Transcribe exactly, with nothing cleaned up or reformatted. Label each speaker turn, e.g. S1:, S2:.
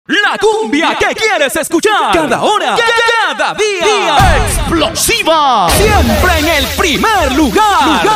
S1: La cumbia que quieres escuchar cada hora, cada día. ¡Explosiva! Siempre en el primer lugar.